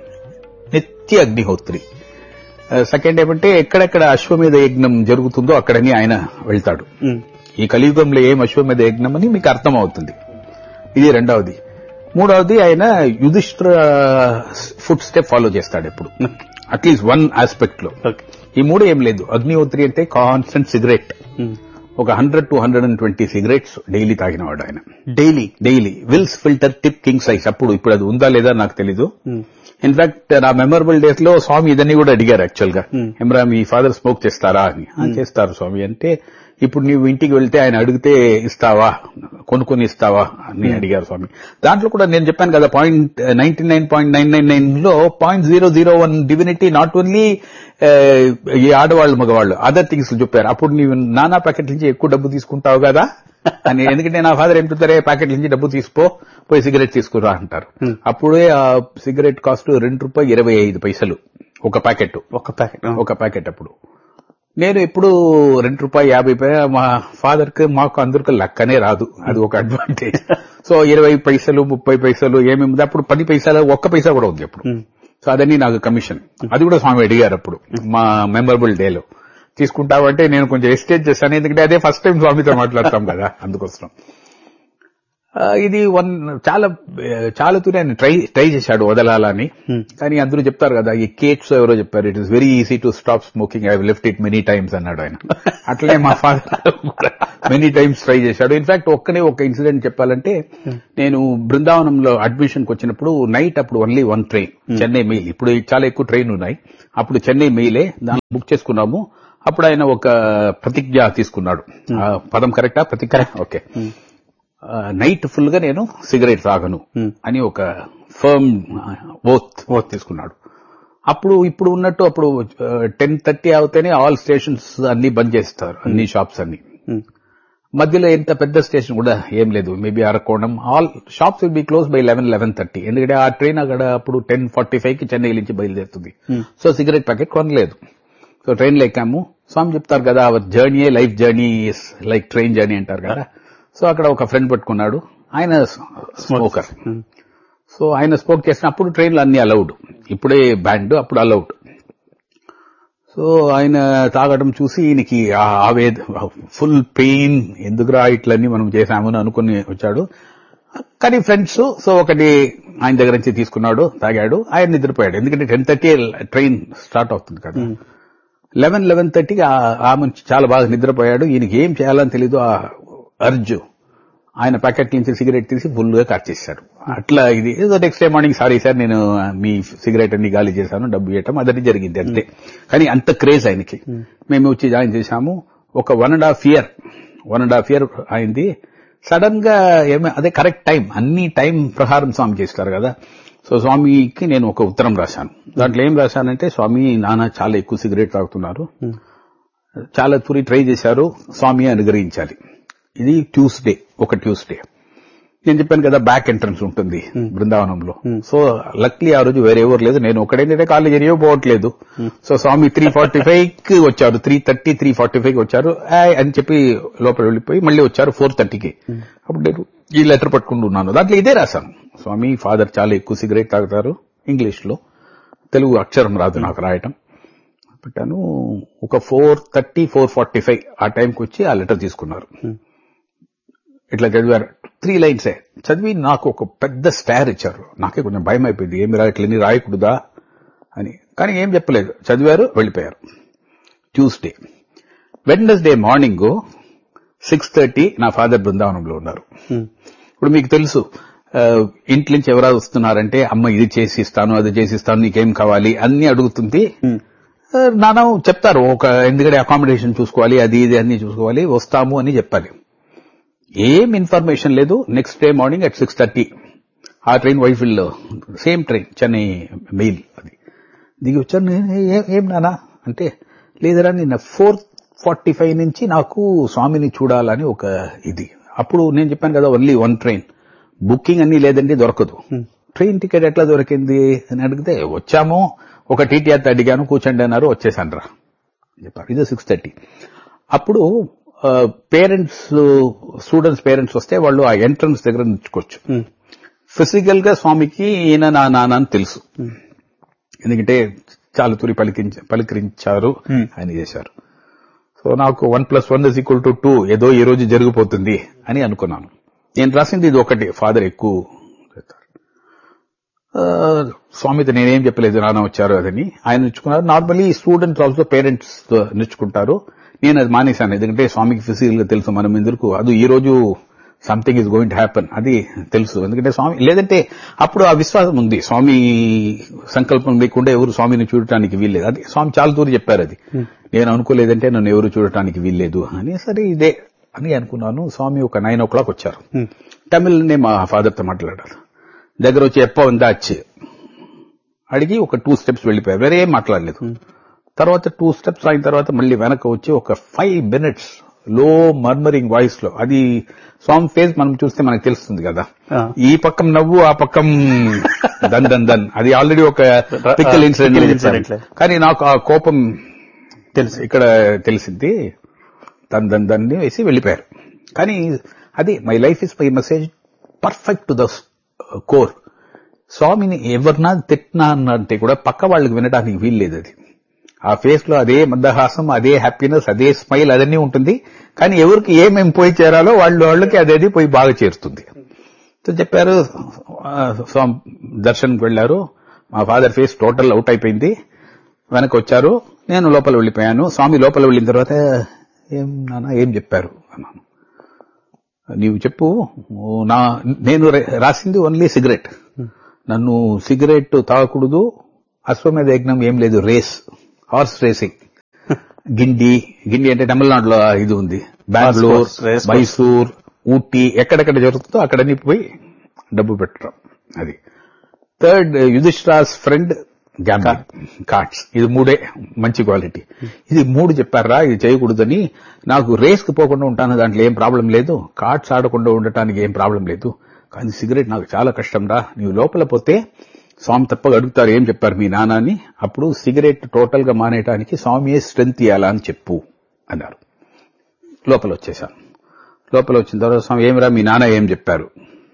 నిత్య అగ్నిహోత్రి. సెకండ్ ఏమంటే ఎక్కడెక్కడ అశ్వమేధ యజ్ఞం జరుగుతుందో అక్కడని ఆయన వెళ్తాడు. ఈ కలియుగంలో ఏం అశ్వమేధ యజ్ఞం అని మీకు అర్థం అవుతుంది. ఇది రెండవది. మూడవది, ఆయన యుధిష్ఠిర ఫుట్ స్టెప్ ఫాలో చేస్తాడు ఎప్పుడు, అట్లీస్ట్ వన్ ఆస్పెక్ట్ లో. ఈ మూడు ఏం లేదు. అగ్నిహోత్రి అంటే కాన్స్టెంట్ సిగరెట్, ఒక hundred to hundred and twenty cigarettes daily తాగినవాడు ఆయన. Daily daily wills filter tip king size. అప్పుడు ఇప్పుడు అది ఉందా లేదా నాకు తెలీదు. ఇన్ఫాక్ట్ నా మెమరబుల్ డేస్ లో స్వామి ఇదన్నీ కూడా అడిగారు యాక్చువల్ గా, ఏమరా మీ ఫాదర్ స్మోక్ చేస్తారా అని. చేస్తారు స్వామి అంటే, ఇప్పుడు నీవు ఇంటికి వెళ్తే ఆయన అడిగితే ఇస్తావా, కొనుక్కొని ఇస్తావా అని అడిగారు స్వామి. దాంట్లో కూడా నేను చెప్పాను కదా, point ninety nine point nine nine nine లో point zero zero one divinity, not only ఈ ఆడవాళ్ళు మగవాళ్ళు, అదర్ థింగ్స్ చెప్పారు. అప్పుడు నీవు నానా ప్యాకెట్ నుంచి ఎక్కువ డబ్బు తీసుకుంటావు కదా అని. ఎందుకంటే నా ఫాదర్ ఏం చెప్తారే, ప్యాకెట్ నుంచి డబ్బు తీసుకో, పోయి సిగరెట్ తీసుకురా అంటారు. అప్పుడే ఆ సిగరెట్ కాస్ట్ రెండు రూపాయలు ఇరవై ఐదు పైసలు ఒక ప్యాకెట్. ఒక ప్యాకెట్ ఒక ప్యాకెట్ అప్పుడు. నేను ఎప్పుడు రెండు రూపాయలు యాభై పైసలు, మా ఫాదర్ కి మాకు అందరికి లక్కనే రాదు, అది ఒక అడ్వాంటేజ్. సో ఇరవై పైసలు ముప్పై పైసలు ఏమేమి, అప్పుడు పది పైసలు ఒక్క పైసా కూడా ఉంది అప్పుడు. సో అదని నాకు కమిషన్. అది కూడా స్వామి అడిగారు అప్పుడు మా మెమరబుల్ డేలో. తీసుకుంటావంటే నేను కొంచెం ఎస్టేజ్ చేస్తాను, ఎందుకంటే అదే ఫస్ట్ టైం స్వామితో మాట్లాడతాం కదా, అందుకోసం. ఇది వన్ చాలా చాలా తూరి ఆయన ట్రై ట్రై చేశాడు వదలాలని, కానీ అందరూ చెప్తారు కదా, ఈ కేట్స్ ఎవరో చెప్పారు, it is very easy to stop smoking, I have left it many times అన్నాడు ఆయన. అట్లనే మా ఫాదర్ మెనీ టైమ్స్ ట్రై చేశాడు. ఇన్ఫాక్ట్ ఒక్కనే ఒక ఇన్సిడెంట్ చెప్పాలంటే, నేను బృందావనంలో అడ్మిషన్ కి వచ్చినప్పుడు నైట్ అప్పుడు only one train, Chennai mail. ఇప్పుడు చాలా ఎక్కువ ట్రైన్ ఉన్నాయి, అప్పుడు చెన్నై మెయిలే, దాన్ని బుక్ చేసుకున్నాము. అప్పుడు ఆయన ఒక ప్రతిజ్ఞ తీసుకున్నాడు. పదం కరెక్టా? ప్రతిజ్ఞ. ఓకే. నైట్ ఫుల్ గా నేను సిగరెట్ తాగను అని ఒక ఫర్మ్ ఓత్ ఓత్ తీసుకున్నాడు. అప్పుడు ఇప్పుడు ఉన్నట్టు అప్పుడు టెన్ థర్టీ అవుతేనే ఆల్ స్టేషన్స్ అన్ని బంద్ చేస్తారు, అన్ని షాప్స్ అన్ని. మధ్యలో ఎంత పెద్ద స్టేషన్ కూడా ఏం లేదు, maybe Arakkonam, all shops will be close by eleven eleven thirty ఎందుకంటే ఆ ట్రైన్ అక్కడ అప్పుడు టెన్ ఫార్టీ ఫైవ్ కి చెన్నై నుంచి బయలుదేరుతుంది. సో సిగరెట్ ప్యాకెట్ కొనలేదు. సో ట్రైన్ లో ఎక్కాము. స్వామి చెప్తారు కదా, hour journey life journey like train journey అంటారు కదా. సో అక్కడ ఒక ఫ్రెండ్ పట్టుకున్నాడు, ఆయన స్మోకర్. సో ఆయన స్మోక్ చేసినప్పుడు ట్రైన్లో అన్ని అలౌడ్, ఇప్పుడే బ్యాండ్, అప్పుడు అలౌడ్. సో ఆయన తాగడం చూసి ఈయనకి ఆవేద, ఫుల్ పెయిన్, ఎందుకురా ఇట్లన్నీ మనం చేశామని అనుకుని వచ్చాడు. కానీ ఫ్రెండ్స్, సో ఒకటి ఆయన దగ్గర నుంచి తీసుకున్నాడు, తాగాడు, ఆయన నిద్రపోయాడు. ఎందుకంటే టెన్ థర్టీ ట్రైన్ స్టార్ట్ అవుతుంది కదా. లెవెన్ లెవెన్ థర్టీకి ఆ మనిషి చాలా బాగా నిద్రపోయాడు. ఈయనకి ఏం చేయాలని తెలీదు, ఆ అర్జు ఆయన ప్యాకెట్ నుంచి సిగరెట్ తీసి ఫుల్ గా కట్ చేశాడు. అట్లా ఇది next day morning, sorry sir నేను మీ సిగరెట్ అన్ని గాలి చేశాను, డబ్బు ఇవ్వటం అదన్నీ జరిగింది అంతే. కానీ అంత క్రేజ్ ఆయనకి. మేము వచ్చి జాయిన్ చేశాము. ఒక one and half year one and half year అయింది. సడన్ గా ఏమే అదే కరెక్ట్ టైం, అన్ని టైం ప్రకారం స్వామి చేస్తారు కదా. సో స్వామికి నేను ఒక ఉత్తరం రాశాను. దాంట్లో ఏం రాశానంటే, స్వామి నాన్న చాలా ఎక్కువ సిగరెట్ తాగుతున్నారు, చాలా తూరి ట్రై చేశారు, స్వామి అనుగ్రహించాలి. ఇది ట్యూస్డే, ఒక ట్యూస్డే. నేను చెప్పాను కదా బ్యాక్ ఎంట్రన్స్ ఉంటుంది బృందావనంలో. సో లక్లీ ఆ రోజు వేరే ఎవరు లేదు, నేను ఒకటేంటంటే కాలేజ్ ఏరియో పోవట్లేదు. సో స్వామి త్రీ ఫార్టీ ఫైవ్ కి వచ్చారు, three thirty three forty five కి వచ్చారు అని చెప్పి లోపల వెళ్లిపోయి మళ్ళీ వచ్చారు ఫోర్ థర్టీకి. అప్పుడు నేను ఈ లెటర్ పట్టుకుంటూ ఉన్నాను. దాంట్లో ఇదే రాశాను, స్వామి ఫాదర్ చాలా ఎక్కువ సిగరెట్ తాగుతారు, ఇంగ్లీష్ లో, తెలుగు అక్షరం రాదు నాకు రాయటం. పెట్టాను. ఒక four thirty four forty five ఆ టైంకి వచ్చి ఆ లెటర్ తీసుకున్నారు. ఇట్లా చదివారు, త్రీ లైన్సే చదివి నాకు ఒక పెద్ద స్టార్ ఇచ్చారు. నాకే కొంచెం భయం అయిపోయింది, ఏమి రా ఇట్లన్నీ రాయకూడదా అని. కానీ ఏం చెప్పలేదు, చదివారు, వెళ్లిపోయారు. Tuesday. Wednesday morning six thirty నా ఫాదర్ బృందావనంలో ఉన్నారు. ఇప్పుడు మీకు తెలుసు, ఇంటి నుంచి ఎవరు వస్తున్నారంటే, అమ్మ ఇది చేసి ఇస్తాను, అది చేసి ఇస్తాను, నీకేం కావాలి అన్ని అడుగుతుంది. నాన్న చెప్తారు, ఒక ఎందుకంటే అకామిడేషన్ చూసుకోవాలి, అది ఇది అన్ని చూసుకోవాలి, వస్తాము అని చెప్పాలి. ఏం ఇన్ఫర్మేషన్ లేదు. Next day morning at six thirty ఆ ట్రైన్ వైఫిల్ లో, సేమ్ ట్రైన్, చెన్నై మెయిల్, అది దిగి వచ్చాను. ఏం నానా అంటే, లేదరా నిన్న ఫోర్ ఫార్టీ ఫైవ్ నుంచి నాకు స్వామిని చూడాలని ఒక ఇది. అప్పుడు నేను చెప్పాను కదా ఓన్లీ వన్ ట్రైన్, బుకింగ్ అన్ని లేదండి, దొరకదు. ట్రైన్ టికెట్ ఎట్లా దొరికింది అని అడిగితే, వచ్చాము ఒక టీటీఆర్ అడిగాను, కూర్చోండి అన్నారు, వచ్చేసాను రా చెప్పారు. ఇది సిక్స్ థర్టీ. అప్పుడు పేరెంట్స్, స్టూడెంట్స్ పేరెంట్స్ వస్తే వాళ్ళు ఆ ఎంట్రన్స్ దగ్గర నిల్చుకోవచ్చు. ఫిజికల్ గా స్వామికి ఈయన నా నాన్న అని తెలుసు, ఎందుకంటే చాలా తూరి పలికించ పలికరించారు, ఆయన చేశారు. సో నాకు one plus one is equal to two, ఏదో ఈ రోజు జరిగిపోతుంది అని అనుకున్నాను. నేను రాసింది ఇది ఒకటి, ఫాదర్ ఎక్కువ స్వామితో నేనేం చెప్పలేదు, నాన్న వచ్చారు అదని. ఆయన నిల్చుకున్నారు. Normally students also parents నిల్చుకుంటారు. నేను అది మానేశాను, ఎందుకంటే స్వామికి ఫిజికల్ గా తెలుసు మనం ఎందుకు, అది ఈ రోజు something is going to happen అది తెలుసు. ఎందుకంటే స్వామి, లేదంటే అప్పుడు ఆ విశ్వాసం ఉంది, స్వామి సంకల్పం లేకుండా ఎవరు స్వామిని చూడటానికి వీల్లేదు. అది స్వామి చాలా దూరం చెప్పారు, అది నేను అనుకోలేదంటే నన్ను ఎవరు చూడటానికి వీల్లేదు అని. సరే ఇదే అని అనుకున్నాను. స్వామి ఒక నైన్ ఓ క్లాక్ వచ్చారు. తమిళ్నే మా ఫాదర్తో మాట్లాడారు. దగ్గర వచ్చి ఎప్ప ఉందా వచ్చి అడిగి ఒక టూ స్టెప్స్ వెళ్లిపోయారు, వేరే ఏం మాట్లాడలేదు. తర్వాత టూ స్టెప్స్ అయిన తర్వాత మళ్ళీ వెనక వచ్చి ఒక ఫైవ్ మినిట్స్ లో మర్మరింగ్ వాయిస్ లో, అది స్వామి ఫేస్ మనం చూస్తే మనకు తెలుస్తుంది కదా, ఈ పక్కం నవ్వు ఆ పక్కం దన్ దన్ దన్, అది ఆల్రెడీ ఒక పిక్కల్ ఇన్సిడెంట్. కానీ నాకు ఆ కోపం తెలుసు, ఇక్కడ తెలిసింది, దన్ దన్ దన్ వేసి వెళ్లిపోయారు. కానీ అది my life is my message perfect to the core. స్వామిని ఎవరినా తిట్టినా అంటే కూడా పక్క వాళ్ళకి వినడానికి వీల్లేదు. అది ఆ ఫేస్ లో అదే మందహాసం, అదే హ్యాపీనెస్, అదే స్మైల్, అదన్నీ ఉంటుంది. కానీ ఎవరికి ఏమేమి పోయి చేరాలో వాళ్ళు వాళ్ళకి అదేది పోయి బాగా చేరుతుంది. చెప్పారు. స్వామి దర్శనంకి వెళ్లారు. మా ఫాదర్ ఫేస్ టోటల్ అవుట్ అయిపోయింది. వెనక్కి వచ్చారు. నేను లోపల వెళ్లిపోయాను. స్వామి లోపల వెళ్ళిన తర్వాత ఏం నాన్న ఏం చెప్పారు అన్నాను. నీవు చెప్పు, నా నేను రాసింది ఓన్లీ సిగరెట్, నన్ను సిగరెట్ తాగకూడదు, అశ్వమేధ యజ్ఞం ఏం లేదు, race, horse racing, Guindy Guindy అంటే తమిళనాడులో ఇది ఉంది, బెంగళూరు, మైసూర్, ఊటీ, ఎక్కడెక్కడ జరుగుతుందో అక్కడన్నీ పోయి డబ్బు పెట్టడం. అది థర్డ్ యుధిష్ఠిరాస్ ఫ్రెండ్ గ్యాంబ్లింగ్, కార్డ్స్. ఇది మూడే మంచి క్వాలిటీ. ఇది మూడు చెప్పారా, ఇది చేయకూడదని. నాకు రేస్ కి పోకుండా ఉంటాను, దాంట్లో ఏం ప్రాబ్లం లేదు, కార్డ్స్ ఆడకుండా ఉండటానికి ఏం ప్రాబ్లం లేదు, కానీ సిగరెట్ నాకు చాలా కష్టం రా, నీవు లోపల పోతే స్వామి తప్పగా అడుగుతారు ఏం చెప్పారు మీ నాన్న అని. అప్పుడు సిగరెట్ టోటల్ గా మానేయడానికి స్వామియే స్ట్రెంత్ ఇవ్వాలా అని చెప్పు అన్నారు. లోపల వచ్చేసాను. లోపల వచ్చిన తర్వాత స్వామి ఏమిరా మీ నాన్న ఏం చెప్పారు.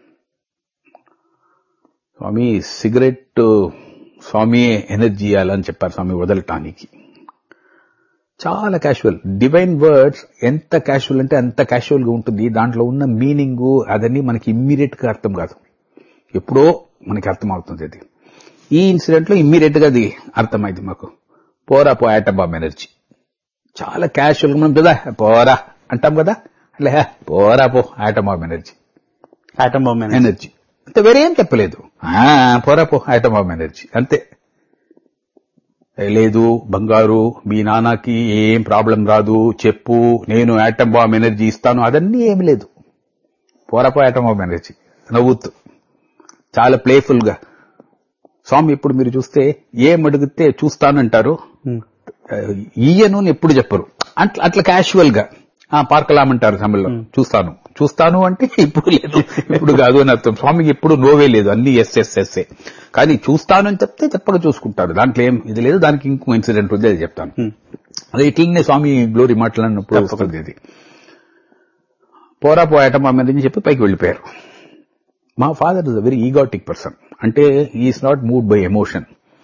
స్వామి సిగరెట్ స్వామి ఎనర్జీ ఇవ్వాలని చెప్పారు స్వామి వదలటానికి. చాలా క్యాషువల్. డివైన్ వర్డ్స్ ఎంత క్యాషువల్ అంటే అంత క్యాషువల్ గా ఉంటుంది. దాంట్లో ఉన్న మీనింగ్ అదన్నీ మనకి ఇమ్మీడియట్ గా అర్థం కాదు, ఎప్పుడో మనకి అర్థం అవుతుంది. అది ఈ ఇన్సిడెంట్ లో ఇమ్మీడియట్ గా అది అర్థమైంది మాకు. పోరా పో ఆటమ్ బాంబ్ ఎనర్జీ. చాలా క్యాషువల్ గా మనం కదా పోరా అంటాం కదా, అట్లా పోరా పో atom bomb energy, atom bomb energy అంతే, వేరే ఏం చెప్పలేదు. పోరా పో ఆటమ్ బాంబ్ ఎనర్జీ అంతే. లేదు బంగారు మీ నాన్నకి ఏం ప్రాబ్లం రాదు చెప్పు, నేను ఆటమ్ బాంబ్ ఎనర్జీ ఇస్తాను, అదన్నీ ఏమి లేదు. పోరా పో ఆటమ్ బాంబ్ ఎనర్జీ నవ్వుతూ చాలా ప్లేఫుల్ గా. స్వామి ఇప్పుడు మీరు చూస్తే ఏం అడిగితే చూస్తానంటారు, ఈయను ఎప్పుడు చెప్పరు, అట్లా అట్లా క్యాషువల్ గా పార్కలామంటారు తమిళ్లో, చూస్తాను చూస్తాను అంటే ఇప్పుడు లేదు ఇప్పుడు కాదు అని అర్థం. స్వామికి ఎప్పుడు నోవే లేదు, అన్ని ఎస్ ఎస్ ఎస్ఏ. కానీ చూస్తాను అని చెప్తే చెప్పగా చూసుకుంటారు, దాంట్లో ఏం ఇది లేదు. దానికి ఇంకో ఇన్సిడెంట్ ఉంది, అది చెప్తాను. అదే ఇట్లనే స్వామి గ్లోరీ మాట్లాడినప్పుడు వస్తుంది ఇది. పోరా పోయాటమా అని చెప్పి పైకి వెళ్లిపోయారు. మా father is a very ఈగాటిక్ person, అంటే is not moved by emotion.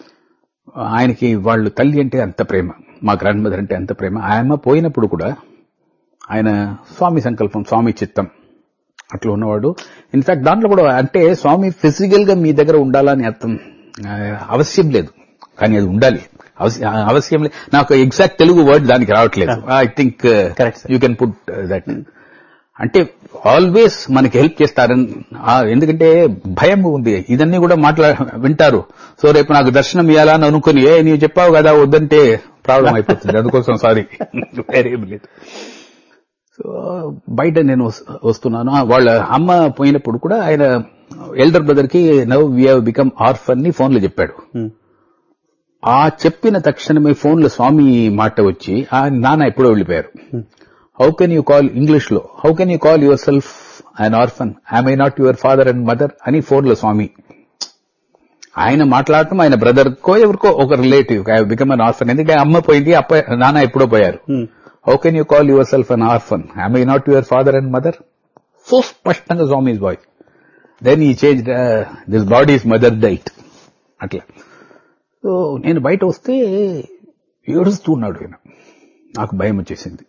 ఆయనకి వాళ్ళు తల్లి అంటే అంత ప్రేమ, మా గ్రాండ్ మదర్ అంటే అంత ప్రేమ. ఆయమ్మ పోయినప్పుడు కూడా ఆయన స్వామి సంకల్పం, స్వామి చిత్తం అట్లా ఉన్నవాడు. ఇన్ఫాక్ట్ దాంట్లో కూడా అంటే స్వామి ఫిజికల్ గా మీ దగ్గర ఉండాలని అర్థం అవశ్యం లేదు, కానీ అది ఉండాలి, అవశ్యం లేదు. నాకు ఎగ్జాక్ట్ తెలుగు వర్డ్ దానికి రావట్లేదు. I think you can put that. అంటే ఆల్వేస్ మనకి హెల్ప్ చేస్తారని, ఎందుకంటే భయం ఉంది, ఇదన్నీ కూడా మాట్లా వింటారు. సో రేపు నాకు దర్శనం ఇవ్వాలని అనుకుని ఏ నీవు చెప్పావు కదా వద్దంటే ప్రాబ్లం అయిపోతుంది, అందుకోసం సారీ వేరేం లేదు. సో బయట నేను వస్తున్నాను, వాళ్ళ అమ్మ పోయినప్పుడు కూడా ఆయన ఎల్డర్ బ్రదర్ కి now we have become orphan ని ఫోన్ లో చెప్పాడు. ఆ చెప్పిన తక్షణమే ఫోన్ లో స్వామి మాట వచ్చి ఆ నాన్న ఎప్పుడో వెళ్లిపోయారు. How can you call English లో how can you call your self an orphan, I'm I not your father and mother అని ఫోన్ లో స్వామి ఆయన మాట్లాడటం, ఆయన బ్రదర్ కో ఎవరికో ఒక relative I become an orphan. ఎందుకంటే అమ్మ పోయింది, అప్ప నాన్న ఎప్పుడో పోయారు. How can you call your self an orphan, I'm I not your father and mother. So స్పష్టంగా స్వామి వాయిస్. దెన్ ఈ change this body is mother diet అట్లా. సో నేను బయట వస్తే ఏడుస్తున్నాడు ఆయన, నాకు భయం వచ్చేసింది.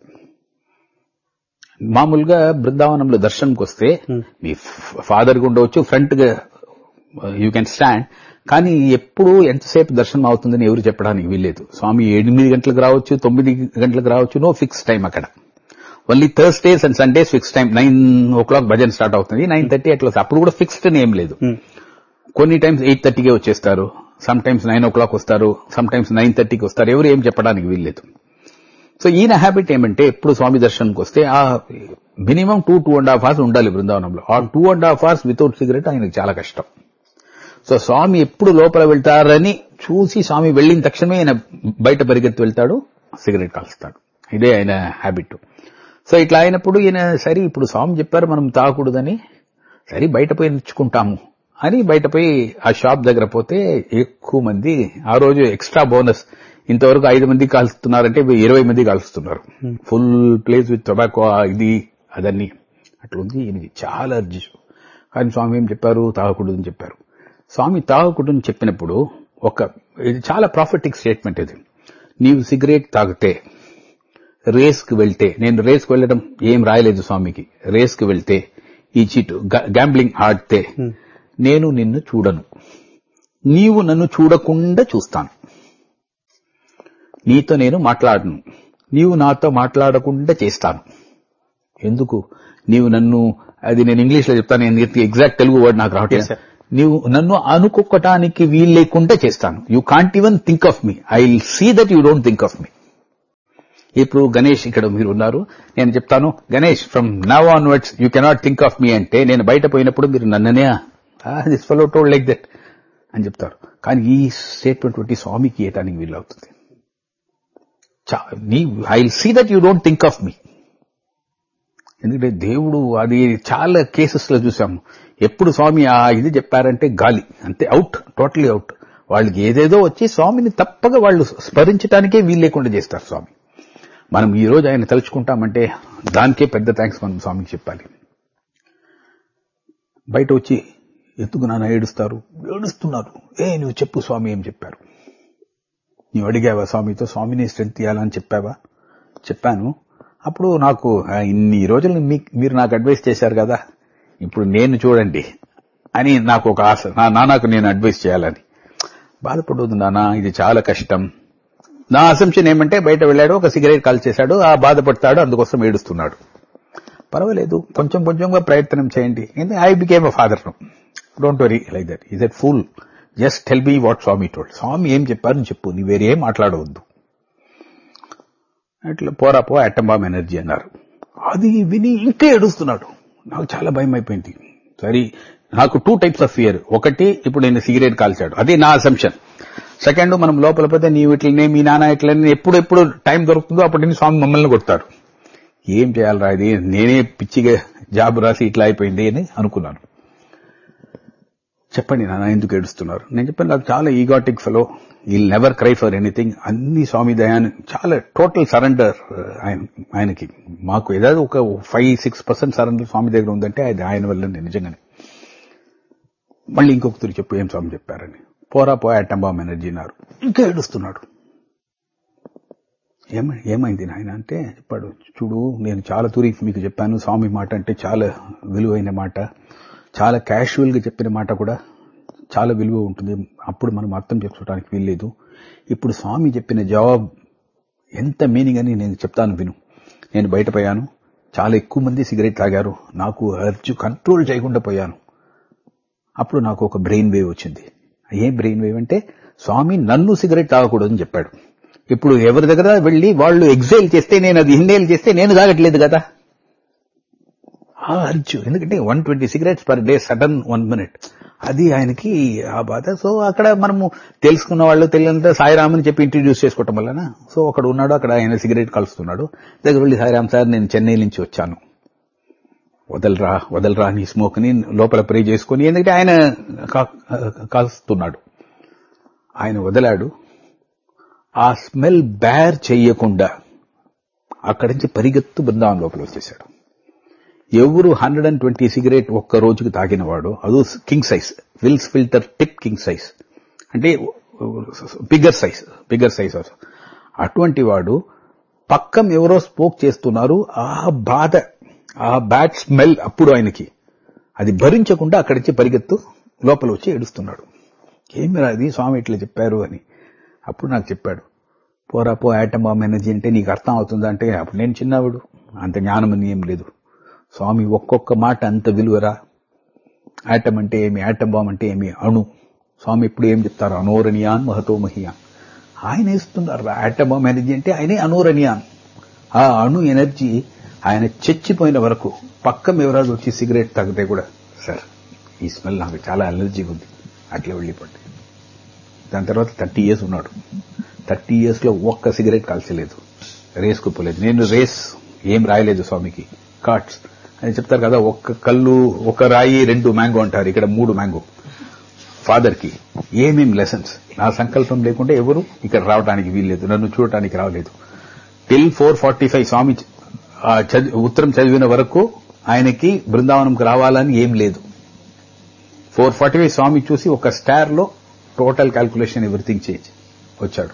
మామూలుగా బృందావనంలో దర్శనంకి వస్తే మీ ఫాదర్ గా ఉండవచ్చు, ఫ్రంట్ గా యూ కెన్ స్టాండ్, కానీ ఎప్పుడు ఎంతసేపు దర్శనం అవుతుందని ఎవరు చెప్పడానికి వీల్లేదు. స్వామి ఎనిమిది గంటలకు రావచ్చు, తొమ్మిది గంటలకు రావచ్చు, నో ఫిక్స్ టైం అక్కడ. Only Thursdays and Sundays fix time, nine oh clock bhajan start అవుతుంది, నైన్ థర్టీ అట్లా. అప్పుడు కూడా ఫిక్స్డ్ అని ఏం లేదు. కొన్ని టైమ్స్ ఎయిట్ థర్టీకే వచ్చేస్తారు, సమ్ టైమ్స్ నైన్ ఓ క్లాక్ వస్తారు, సమ్ టైమ్స్ నైన్ థర్టీకి వస్తారు, ఎవరు ఏం చెప్పడానికి వీల్లేదు. సో ఈయన హ్యాబిట్ ఏమంటే ఎప్పుడు స్వామి దర్శనంకి వస్తే ఆ minimum two two and half hours ఉండాలి బృందావనంలో. ఆ two and half hours without cigarette ఆయనకు చాలా కష్టం. సో స్వామి ఎప్పుడు లోపల వెళ్తారని చూసి స్వామి వెళ్లిన తక్షణమే ఆయన బయట పరిగెత్తి వెళ్తాడు, సిగరెట్ కాల్స్తాడు. ఇదే ఆయన హ్యాబిట్. సో ఇట్లా అయినప్పుడు ఈయన సరే ఇప్పుడు స్వామి చెప్పారు మనం తాగకూడదని, సరే బయట పోయి నిచ్చుకుంటాము అని బయట పోయి ఆ షాప్ దగ్గర పోతే ఎక్కువ మంది, ఆ రోజు ఎక్స్ట్రా బోనస్, ఇంతవరకు ఐదు మంది కాల్స్తున్నారంటే ఇరవై మంది కాల్స్తున్నారు. ఫుల్ ప్లేస్ విత్ టొబాకో, ఇది అదన్నీ అట్లుంది. ఈయనకి చాలా అర్జీ. కానీ స్వామి ఏం చెప్పారు, తాగకూడదని చెప్పారు. స్వామి తాగకూడదని చెప్పినప్పుడు ఒక ఇది చాలా ప్రాఫిటిక్ స్టేట్మెంట్ ఇది. నీవు సిగరెట్ తాగితే రేస్ కి వెళ్తే, నేను రేస్ కి వెళ్ళడం ఏం రాయలేదు స్వామికి, రేస్ కి వెళ్తే ఈ చీటు గ్యాంబ్లింగ్ ఆడితే నేను నిన్ను చూడను, నీవు నన్ను చూడకుండా చూస్తాను. నీతో నేను మాట్లాడను, నీవు నాతో మాట్లాడకుండా చేస్తాను. ఎందుకు? నీవు నన్ను, అది నేను ఇంగ్లీష్ లో చెప్తాను, నేను ఎగ్జాక్ట్ తెలుగు వర్డ్ నాకు రావట్లేదు. నీవు నన్ను అనుకోవటానికి వీలు లేకుండా చేస్తాను. You can't even think of me, I will see that you don't think of మీ. ఇప్పుడు గణేష్ ఇక్కడ మీరు ఉన్నారు, నేను చెప్తాను Ganesh from now onwards you cannot think of మీ అంటే, నేను బయట పోయినప్పుడు మీరు నన్ననే this fellow told like that అని చెప్తారు. కానీ ఈ స్టేట్మెంట్ బట్టి స్వామికి ఇయటానికి వీలవుతుంది. I will see that you don't think of మీ. ఎందుకంటే దేవుడు అది చాలా కేసెస్ లో చూసాము. ఎప్పుడు స్వామి ఆ ఇది చెప్పారంటే గాలి అంతే, అవుట్, టోటలీ అవుట్. వాళ్ళకి ఏదేదో వచ్చి స్వామిని తప్పగా వాళ్ళు స్మరించడానికే వీలు లేకుండా చేస్తారు స్వామి. మనం ఈ రోజు ఆయన తలుచుకుంటామంటే దానికే పెద్ద థ్యాంక్స్ మనం స్వామికి చెప్పాలి. బయట వచ్చి ఎందుకు నాన్న ఏడుస్తారు, ఏడుస్తున్నారు, ఏ నువ్వు చెప్పు స్వామి ఏం చెప్పారు, నువ్వు అడిగావా స్వామితో, స్వామిని స్ట్రెంత్ ఇవ్వాలని చెప్పావా? చెప్పాను. అప్పుడు నాకు ఇన్ని రోజులు మీరు నాకు అడ్వైస్ చేశారు కదా, ఇప్పుడు నేను చూడండి అని నాకు ఒక ఆశ, నా నాన్నకు నేను అడ్వైస్ చేయాలని. బాధపడదు నాన్న, ఇది చాలా కష్టం. నా అసంప్షన్ ఏమంటే బయట వెళ్ళాడు, ఒక సిగరెట్ కాల్ చేశాడు, ఆ బాధపడతాడు, అందుకోసం ఏడుస్తున్నాడు. పర్వాలేదు, కొంచెం కొంచెంగా ప్రయత్నం చేయండి. I became a father now, don't worry like that. Is that pool, just tell me what Swamy told. స్వామి ఏం చెప్పారు చెప్పు, నీ వేరేం మాట్లాడవద్దు. అట్లా పోరా పో అటమ్ బాంబ్ ఎనర్జీ అన్నారు. అది విని ఇంకా ఏడుస్తున్నాడు. నాకు చాలా భయం అయిపోయింది. సరే, నాకు టూ టైప్స్ ఆఫ్ ఫియర్. ఒకటి, ఇప్పుడు నేను సిగరెట్ కాల్చాడు, అది నా అసంప్షన్. సెకండ్, మనం లోపల పోతే నీవు ఇట్లనే మీ నాన్న ఇట్లనే ఎప్పుడు ఎప్పుడు టైం దొరుకుతుందో అప్పుడు స్వామి మమ్మల్ని కొడతాడు. ఏం చేయాలరా ఇది, నేనే పిచ్చిగా జాబ్ రాసి ఇట్లా అయిపోయింది అని అనుకున్నాను. చెప్పండి నాన్న ఎందుకు ఏడుస్తున్నారు? నేను చెప్పాను, నాకు చాలా ఈగాటిక్ fellow, will never cry for anything, అన్ని స్వామి దయాన్ని, చాలా టోటల్ సరెండర్ ఆయన ఆయనకి. మాకు ఏదో ఒక ఫైవ్ సిక్స్ పర్సెంట్ సరెండర్ స్వామి దగ్గర ఉందంటే అది ఆయన వల్ల నిజంగానే. మళ్ళీ ఇంకొకరు చెప్పు ఏం స్వామి చెప్పారని. పోరా పోయా అటమ్ బాంబ్ ఎనర్జీ అన్నారు. ఇంకా ఏడుస్తున్నాడు. ఏమ ఏమైంది నాయన అంటే చెప్పాడు, చూడు నేను చాలా తూరి మీకు చెప్పాను, స్వామి మాట అంటే చాలా విలువైన మాట, చాలా క్యాషువల్ గా చెప్పిన మాట కూడా చాలా విలువ ఉంటుంది, అప్పుడు మనం అర్థం చేసుకోవడానికి వీల్లేదు. ఇప్పుడు స్వామి చెప్పిన జవాబు ఎంత మీనింగ్ అని నేను చెప్తాను విను. నేను బయటపోయాను, చాలా ఎక్కువ మంది సిగరెట్ తాగారు, నాకు అర్జు కంట్రోల్ చేయకుండా పోయాను. అప్పుడు నాకు ఒక బ్రెయిన్ వేవ్ వచ్చింది. ఏ బ్రెయిన్ వేవ్ అంటే, స్వామి నన్ను సిగరెట్ తాగకూడదని చెప్పాడు. ఇప్పుడు ఎవరి దగ్గర వెళ్లి వాళ్ళు ఎగ్జైల్ చేస్తే, నేను అది ఇన్హేల్ చేస్తే నేను తాగట్లేదు కదా, ఆ అర్జు. ఎందుకంటే one twenty cigarettes per day sudden one minute, అది ఆయనకి ఆ బాధ. సో అక్కడ మనము తెలుసుకున్న వాళ్ళు తెలియనంత సాయిరామని చెప్పి ఇంట్రడ్యూస్ చేసుకోవటం వలన, సో అక్కడ ఉన్నాడు, అక్కడ ఆయన సిగరెట్ కలుస్తున్నాడు. దగ్గర వెళ్ళి సాయిరామ్ సార్ నేను చెన్నై నుంచి వచ్చాను, వదలరా వదలరా నీ స్మోక్ ని లోపల ప్రే చేసుకుని, ఎందుకంటే ఆయన కాలుస్తున్నాడు. ఆయన వదలాడు. ఆ స్మెల్ బేర్ చెయ్యకుండా అక్కడి నుంచి పరిగెత్తు బృందావనం లోపల వచ్చేశాడు. ఎవరు హండ్రెడ్ అండ్ ట్వంటీ సిగరెట్ ఒక్క రోజుకి తాగినవాడు, అది king size, wills filter tip king size, అంటే బిగ్గర్ సైజ్ బిగ్గర్ సైజ్ అటువంటి వాడు పక్కం ఎవరో స్మోక్ చేస్తున్నారు, ఆ బాధ, ఆ బ్యాడ్ స్మెల్ అప్పుడు ఆయనకి అది భరించకుండా అక్కడి నుంచి పరిగెత్తు లోపల వచ్చి ఏడుస్తున్నాడు. ఏమిరా అది స్వామి ఇట్లా చెప్పారు అని. అప్పుడు నాకు చెప్పాడు, పోరా పో ఆటమ్ బాంబ్ ఎనర్జీ అంటే నీకు అర్థం అవుతుందా అంటే, అప్పుడు నేను చిన్నవాడు, అంత జ్ఞానం అని ఏం లేదు. స్వామి ఒక్కొక్క మాట అంత విలువరా. ఆటమ్ అంటే ఏమి, ఆటమ్ బాంబ్ అంటే ఏమి, అణు. స్వామి ఇప్పుడు ఏం చెప్తారు, అనోరణియాన్ మహతో మహియాన్. ఆయన ఇస్తున్నారు ఆటమ్ బాంబ్ ఎనర్జీ అంటే, ఆయనే అనోరణియాన్. ఆ అణు ఎనర్జీ ఆయన చచ్చిపోయిన వరకు పక్కం ఎవరాదు వచ్చి సిగరెట్ తాగితే కూడా, సార్ ఈ స్మెల్ నాకు చాలా అలర్జీ ఉంది, అట్లా వెళ్ళిపోండి. దాని తర్వాత థర్టీ ఇయర్స్ ఉన్నాడు. థర్టీ ఇయర్స్ లో ఒక్క సిగరెట్ కాల్చలేదు, రేస్ కుప్పలేదు. నేను రేస్ ఏం రాయలేదు స్వామికి, కార్డ్స్ అని చెప్తారు కదా, ఒక్క కళ్ళు ఒక రాయి రెండు మ్యాంగో అంటారు, ఇక్కడ మూడు మ్యాంగో. ఫాదర్ కి ఏమేం లెసన్స్, నా సంకల్పం లేకుండా ఎవరు ఇక్కడ రావడానికి వీల్లేదు, నన్ను చూడటానికి రావలేదు. టిల్ ఫోర్ ఫార్టీ ఫైవ్ స్వామి ఉత్తరం చదివిన వరకు ఆయనకి బృందావనంకి రావాలని ఏం లేదు. ఫోర్ ఫార్టీ ఫైవ్ స్వామి చూసి ఒక స్టార్ లో టోటల్ క్యాల్కులేషన్ ఎవ్రీథింగ్ చేంజ్ వచ్చాడు.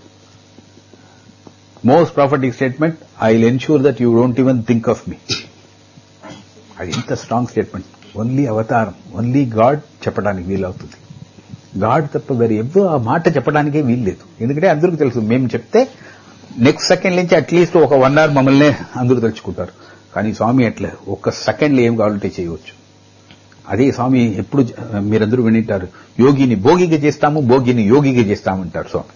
Most prophetic statement, I will ensure that you don't even think of మీ. అది ఎంత స్ట్రాంగ్ స్టేట్మెంట్. ఓన్లీ అవతారం, ఓన్లీ గాడ్ చెప్పడానికి వీలవుతుంది. గాడ్ తప్ప వేరే ఎవరు ఆ మాట చెప్పడానికే వీల్లేదు. ఎందుకంటే అందరికీ తెలుసు, మేము చెప్తే నెక్స్ట్ సెకండ్ నుంచి అట్లీస్ట్ ఒక వన్ అవర్ మమ్మల్ని అందరూ తలుచుకుంటారు. కానీ స్వామి అట్లా ఒక్క సెకండ్లో ఏం కావాలంటే చేయవచ్చు. అదే స్వామి ఎప్పుడు మీరందరూ వినింటారు, యోగిని భోగిగా చేస్తాము, భోగిని యోగిగా చేస్తామంటారు స్వామి.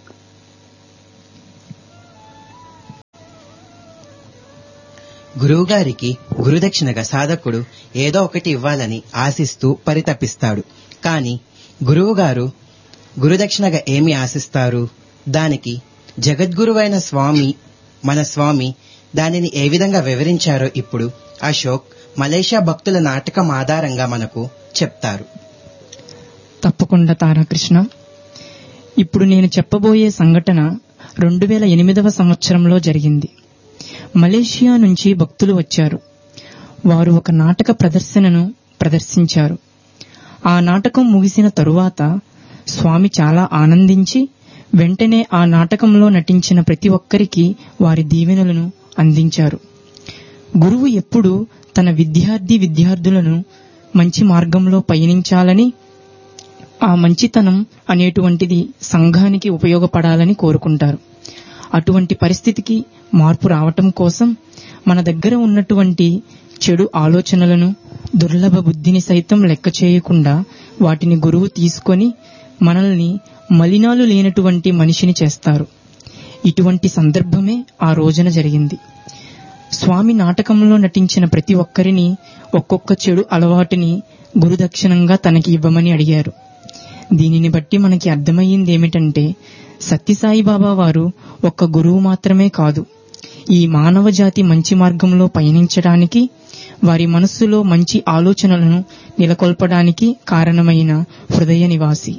గురువుగారికి గురుదక్షిణగా సాధకుడు ఏదో ఒకటి ఇవ్వాలని ఆశిస్తూ పరితపిస్తాడు. కాని గురువుగారు గురుదక్షిణగా ఏమి ఆశిస్తారు? దానికి జగద్గురువైన స్వామి, మన స్వామి దానిని ఏ విధంగా వివరించారో ఇప్పుడు అశోక్ మలేషియా భక్తుల నాటకం ఆధారంగా మనకు చెప్తారు. తప్పకుండా తారాకృష్ణ. ఇప్పుడు నేను చెప్పబోయే సంఘటన రెండు వేల ఎనిమిదవ సంవత్సరంలో జరిగింది. మలేషియా నుంచి భక్తులు వచ్చారు. వారు ఒక నాటక ప్రదర్శనను ప్రదర్శించారు. ఆ నాటకం ముగిసిన తరువాత స్వామి చాలా ఆనందించి వెంటనే ఆ నాటకంలో నటించిన ప్రతి ఒక్కరికి వారి దీవెనలను అందించారు. గురువు ఎప్పుడూ తన విద్యార్థి విద్యార్థులను మంచి మార్గంలో పయనించాలని, ఆ మంచితనం అనేటువంటిది సంఘానికి ఉపయోగపడాలని కోరుకుంటారు. అటువంటి పరిస్థితికి మార్పు రావటం కోసం మన దగ్గర ఉన్నటువంటి చెడు ఆలోచనలను, దుర్లభ బుద్ధిని సైతం లెక్క చేయకుండా వాటిని గురువు తీసుకొని మనల్ని మలినాలు లేనటువంటి మనిషిని చేస్తారు. ఇటువంటి సందర్భమే ఆ రోజున జరిగింది. స్వామి నాటకంలో నటించిన ప్రతి ఒక్కరిని ఒక్కొక్క చెడు అలవాటుని గురుదక్షిణంగా తనకి ఇవ్వమని అడిగారు. దీనిని బట్టి మనకి అర్థమయ్యింది ఏమిటంటే, సత్యసాయిబాబా వారు ఒక్క గురువు మాత్రమే కాదు, ఈ మానవ జాతి మంచి మార్గంలో పయనించడానికి, వారి మనస్సులో మంచి ఆలోచనలను నెలకొల్పడానికి కారణమైన హృదయ నివాసి.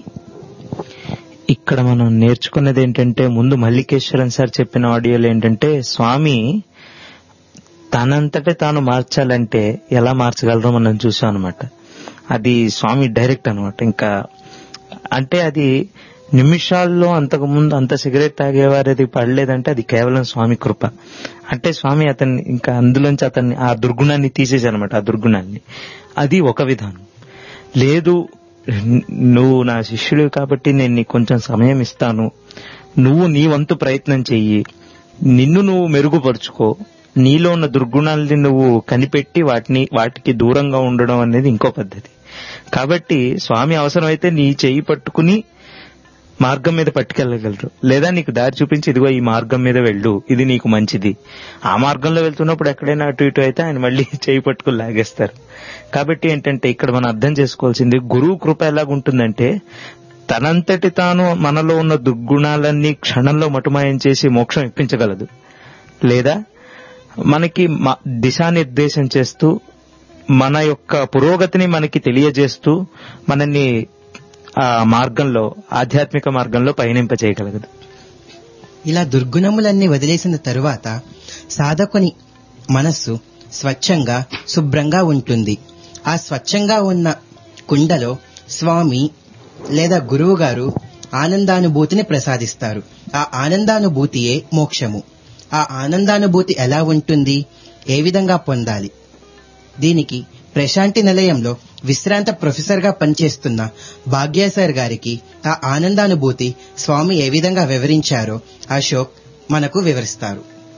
ఇక్కడ మనం నేర్చుకున్నది ఏంటంటే, ముందు మల్లికేశ్వరన్ సార్ చెప్పిన ఆడియోలో ఏంటంటే, స్వామి తనంతటే తాను మార్చాలంటే ఎలా మార్చగలరో మనం చూసాం అనమాట. అది స్వామి డైరెక్ట్ అనమాట. ఇంకా అంటే అది నిమిషాల్లో అంతకుముందు అంత సిగరెట్ తాగేవారు అది పడలేదంటే అది కేవలం స్వామి కృప. అంటే స్వామి అతన్ని ఇంకా అందులోంచి అతన్ని ఆ దుర్గుణాన్ని తీసేశారనమాట. ఆ దుర్గుణాన్ని అది ఒక విధానం. లేదు, నువ్వు నా శిష్యుడు కాబట్టి నేను నీకు కొంచెం సమయం ఇస్తాను, నువ్వు నీ వంతు ప్రయత్నం చెయ్యి, నిన్ను నువ్వు మెరుగుపరుచుకో, నీలో ఉన్న దుర్గుణాలని నువ్వు కనిపెట్టి వాటిని వాటికి దూరంగా ఉండడం అనేది ఇంకో పద్ధతి. కాబట్టి స్వామి అవసరమైతే నీ చెయ్యి పట్టుకుని మార్గం మీద పట్టుకెళ్ళగలరు, లేదా నీకు దారి చూపించి ఇదిగో ఈ మార్గం మీద వెళ్ళు, ఇది నీకు మంచిది. ఆ మార్గంలో వెళ్తున్నప్పుడు ఎక్కడైనా అటు ఇటు అయితే ఆయన మళ్ళీ చేయి పట్టుకుని లాగేస్తారు. కాబట్టి ఏంటంటే ఇక్కడ మనం అర్థం చేసుకోవాల్సింది, గురువు కృప ఎలాగుంటుందంటే తనంతటి తాను మనలో ఉన్న దుర్గుణాలన్నీ క్షణంలో మటుమాయం చేసి మోక్షం ఇప్పించగలదు, లేదా మనకి దిశానిర్దేశం చేస్తూ మన యొక్క పురోగతిని మనకి తెలియజేస్తూ మనల్ని ఆ మార్గంలో, ఆధ్యాత్మిక మార్గంలో పయనింపచేయగలగదు. ఇలా దుర్గుణములన్నీ వదిలేసిన తరువాత సాధకుని మనస్సు స్వచ్ఛంగా శుభ్రంగా ఉంటుంది. ఆ స్వచ్ఛంగా ఉన్న కుండలో స్వామి లేదా గురువు గారు ఆనందానుభూతిని ప్రసాదిస్తారు. ఆ ఆనందానుభూతియే మోక్షము. ఆ ఆనందానుభూతి ఎలా ఉంటుంది, ఏ విధంగా పొందాలి? దీనికి ప్రశాంతి నిలయంలో విశ్రాంత ప్రొఫెసర్ గా పనిచేస్తున్న భాగ్యసార్ గారికి ఆ ఆనందానుభూతి స్వామి ఏ విధంగా వివరించారో అశోక్ మనకు వివరిస్తారు.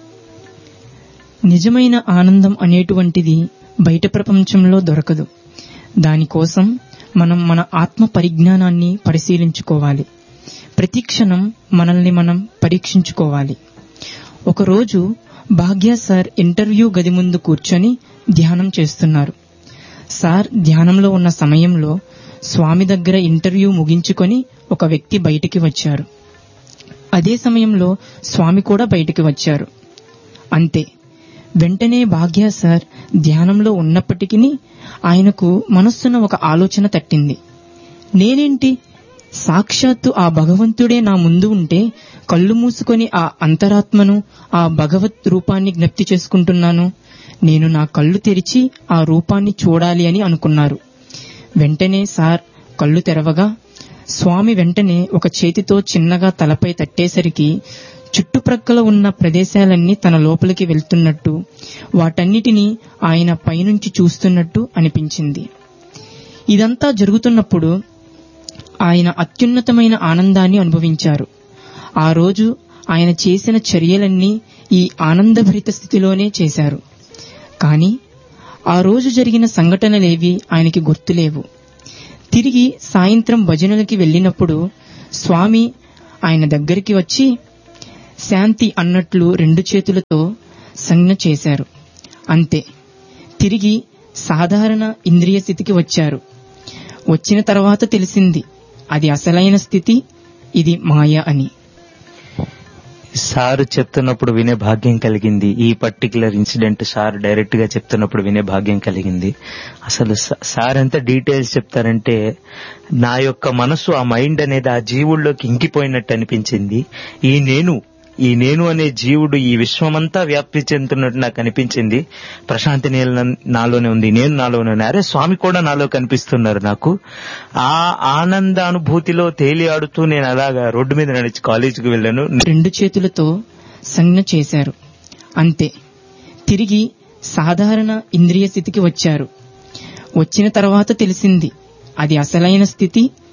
నిజమైన ఆనందం అనేటువంటిది బయట ప్రపంచంలో దొరకదు. దానికోసం మనం మన ఆత్మ పరిజ్ఞానాన్ని పరిశీలించుకోవాలి. ప్రతి క్షణం మనల్ని మనం పరీక్షించుకోవాలి. ఒకరోజు భాగ్య సార్ ఇంటర్వ్యూ గది ముందు కూర్చొని ధ్యానం చేస్తున్నారు. సార్ ధ్యానంలో ఉన్న సమయంలో స్వామి దగ్గర ఇంటర్వ్యూ ముగించుకొని ఒక వ్యక్తి బయటికి వచ్చారు. అదే సమయంలో స్వామి కూడా బయటికి వచ్చారు. అంతే, వెంటనే భాగ్య సార్ ధ్యానంలో ఉన్నప్పటికీ ఆయనకు మనస్సున ఒక ఆలోచన తట్టింది. నేనేంటి, సాక్షాత్తు ఆ భగవంతుడే నా ముందు ఉంటే కళ్ళు మూసుకొని ఆ అంతరాత్మను, ఆ భగవత్ రూపాన్ని జ్ఞప్తి చేసుకుంటున్నాను. నేను నా కళ్ళు తెరిచి ఆ రూపాన్ని చూడాలి అని అనుకున్నారు. వెంటనే సార్ కళ్ళు తెరవగా స్వామి వెంటనే ఒక చేతితో చిన్నగా తలపై తట్టేసరికి చుట్టుప్రక్కల ఉన్న ప్రదేశాలన్నీ తన లోపలికి వెళ్తున్నట్టు, వాటన్నిటినీ ఆయన పైనుంచి చూస్తున్నట్టు అనిపించింది. ఇదంతా జరుగుతున్నప్పుడు ఆయన అత్యున్నతమైన ఆనందాన్ని అనుభవించారు. ఆ రోజు ఆయన చేసిన చర్యలన్నీ ఈ ఆనందభరిత స్థితిలోనే చేశారు. కాని ఆ రోజు జరిగిన సంఘటనలేవి ఆయనకి గుర్తులేవు. తిరిగి సాయంత్రం భజనలకి వెళ్ళినప్పుడు స్వామి ఆయన దగ్గరికి వచ్చి శాంతి అన్నట్లు రెండు చేతులతో సంజ్ఞ చేశారు. అంతే, తిరిగి సాధారణ ఇంద్రియ స్థితికి వచ్చారు. వచ్చిన తర్వాత తెలిసింది అది అసలైన స్థితి, ఇది మాయ అని. సారు చెప్తున్నప్పుడు వినే భాగ్యం కలిగింది. ఈ పర్టికులర్ ఇన్సిడెంట్ సార్ డైరెక్ట్ గా చెప్తున్నప్పుడు వినే భాగ్యం కలిగింది. అసలు సార్ ఎంత డీటెయిల్స్ చెప్తారంటే నా యొక్క మనసు, ఆ మైండ్ అనేది ఆ జీవుల్లోకి ఇంకిపోయినట్టు అనిపించింది. ఈ నేను ఈ నేను అనే జీవుడు ఈ విశ్వమంతా వ్యాప్తి చెందుతున్నట్టు నాకు అనిపించింది. ప్రశాంతి నీల నాలోనే ఉంది, నేను నాలోనే ఉన్నా, అరే స్వామి కూడా నాలో కనిపిస్తున్నారు. నాకు ఆ ఆనంద అనుభూతిలో తేలి ఆడుతూ నేను అలాగా రోడ్డు మీద నడిచి కాలేజీకి వెళ్ళాను. రెండు చేతులతో సంజ్ఞ చేశారు. అంతే, తిరిగి సాధారణ ఇంద్రియ స్థితికి వచ్చారు. వచ్చిన తర్వాత తెలిసింది అది అసలైన స్థితి,